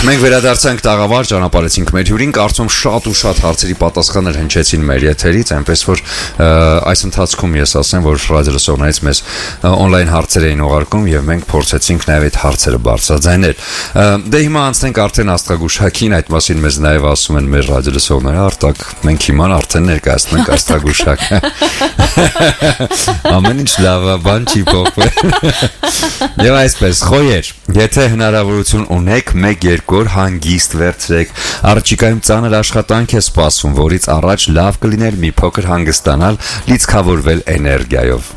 Մենք վերադարձանք տաղավար, ճանապարհեցինք մեր հյուրին, կարծում շատ ու շատ հարցերի պատասխաններ հնչեցին մեր եթերից, այնպես որ այս ընթացքում ես ասեմ, որ ռադիոլսողներից մեզ on-line հարցեր էին ուղարկում եւ մենք փորձեցինք նաեւ այդ հարցերը բարձրաձայնել։ Դե հիմա անցնենք արդեն աստղագուշակին, այդ մասին մեզ նաեւ ասում են մեր ռադիոլսողները, Արտակ, մենք հիմա արդեն ներկայացնենք աստղագուշակը։ Ամեն ինչ լավ է, բան չի փոխվել։ Եվ այսպես, խոյեր, եթե հնարավորություն ունեք 1-2 օր հանգիստ վերցրեք, առաջիկայում ծանր աշխատանք է սպասում, որից առաջ լավ կլիներ մի փոքր հանգստանալ, լիցքավորվել էներգիայով։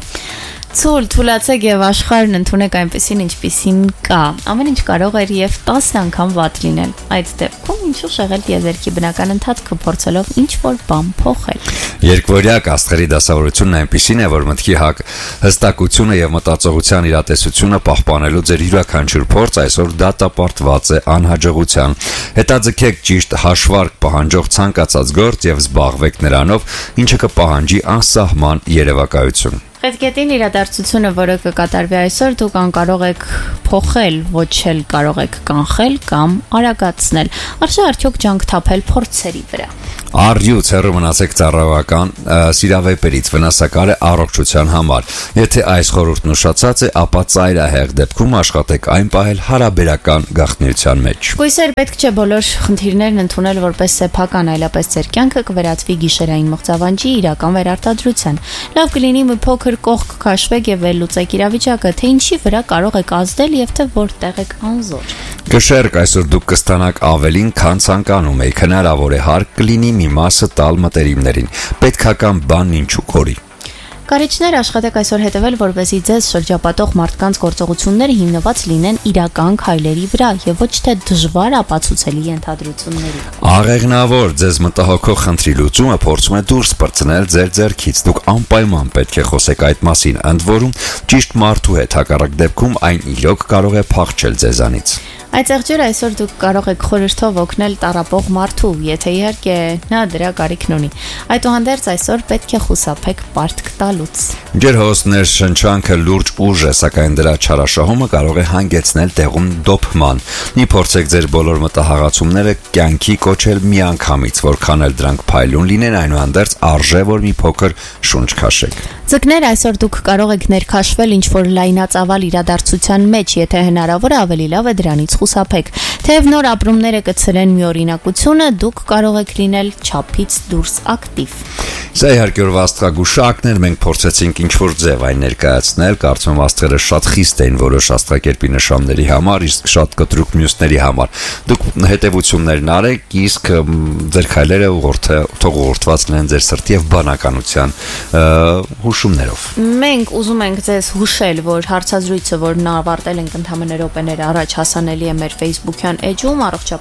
Թուլացեք եւ աշխարհն ընդունեք այնպեսին, ինչպիսին կա։ Ամեն ինչ կարող էր եւ 10 անգամ վատ լինել։ Այդ դեպքում ինչու շեղել դիեզերքի բնական ընթացքը փորձելով ինչ-որ բան փոխել։ Երկվորյակ աստղերի դասավորությունն այնպիսին է, որ մտքի հստակությունը եւ մտածողության իրատեսությունը պահպանելու ձեր յուրաքանչյուր փորձ այսօր դատապարտված է անհաջողության։ Հետաձգեք ճիշտ հաշվարկ պահանջող ցանկացած գործ եւ զբաղվեք նրանով, ինչը կպահանջի անսահման երևակայություն։ Հետգետին իրադարձությունը, որը կկատարվի այսօր, դուք անկարող եք փոխել, ոչ էլ կարող եք կանխել կամ արագացնել։ Արժե արդյոք ջանք թափել փորձերի վրա։ Առյուծ հեռու մնացեք ծառայական սիրավեպերից, վնասակար է առողջության համար։ Եթե այս խորհուրդն ուշացած է, ապա ծայրահեղ դեպքում աշխատեք այն պահել հարաբերական գաղտնիության մեջ։ Գույսեր պետք չէ բոլոր խնդիրներն ընդունել որպես սեփական, այլապես ձեր կյանքը կվերածվի գիշերային մղձավանջի իրական վերարտադրության։ Լավ կլինի մի փոքր կողք քաշվեք եւ վերլուծեք իրավիճակը, թե ինչի վրա կարող եք ազդել եւ թե որտեղ եք անզոր։ Կշերք, այսօր դուք կստանաք ավելին, քան ցանկանում եք, հնարավոր է հարկ կլինի մի մասը տալ մտերիմներին, պետքական բանն ինչու կորի։ Կարիճներ աշխատեք այսօր հետևել, որպեսզի ձեզ շրջապատող մարդկանց գործողությունները հիմնված լինեն իրական քայլերի վրա եւ ոչ թե դժվար ապացուցելի ենթադրությունների։ Աղեղնավոր ձեզ մտահոգող խնդրի լուծումը փորձում է դուրս բրցնել ձեր ձեռքից։ Դուք անպայման պետք է խոսեք այդ մասին, ընդ որում ճիշտ մարդու հետ, հակառակ դեպքում այն իրոք կարող է փախչել ձեզանից։ Այդ եղջյուրը այսօր դուք կարող եք խորհրդով օգնել տառապող մարդու, եթե իհարկե նա դրա կարիքն ունի։ Այդուհանդերձ այսօր պետք է խուսափեք պարտք տալուց։ Ջերհոսներ շնչանքը լուրջ ուժ է, սակայն դրա չարաշահումը կարող է հանգեցնել տեղում դոփման։ Մի փորձեք ձեր բոլոր մտահղացումները կյանքի կոչել միանգամից, որքան էլ դրանք փայլուն լինեն, այնուհանդերձ արժե որ մի փոքր շունչ քաշեք։ Ձկներ, այսօր դուք կարող եք ներքաշվել ինչ-որ լայնածավալ իրադարձության մեջ, եթե հնարավոր է ավելի լավ է դրանից խուսափեք։ Թեև նոր ապրումները կցրեն միօրինակությունը, դուք կարող եք լինել չափից դուրս ակտիվ։ Սա իհարկե օրվա աստղագուշակն էր, մենք փորձեցինք ինչ-որ ձև այն ներկայացնել, կարծում եմ աստղերը շատ խիստ էին որոշ աստղակերպի նշանների համար, իսկ շատ կտրուկ մյուսների համար։ Դուք հետևություններն արեք, իսկ ձեր քայլերը թող ուղղորդված լինեն ձեր սրտի եւ բանականության հուշումներով։ Մենք ուզում ենք ձեզ հուշել, որ հարցազրույցը, որն ավարտել ենք ընդամենը րոպեներ առաջ, հասանելի է մեր Facebook-յան էջում,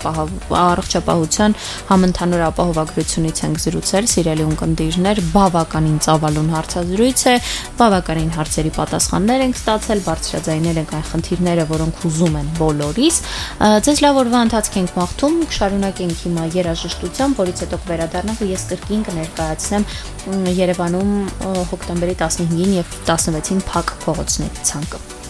առողջապահության համընդհանուր ապահովագրությունից ենք զրուցել, սիրելի ունկնդիրներ, բավականին ծավալուն հարցազրույց է, բավականին հարցերի պատասխաններ ենք ստացել, բարձրաձայնել ենք այն խնդիրները, որոնք հուզում են բոլորիս։ Ձեզ լավ օրվա ընթացք ենք մաղթում, շարունակենք հիմա երաժշտությամբ, որից հետո կվերադառնանք ու ես կրկին կներկայացնեմ Երևանում հոկտեմբերի 15-ին եւ 16-ին փակ փողոցների ցանկը։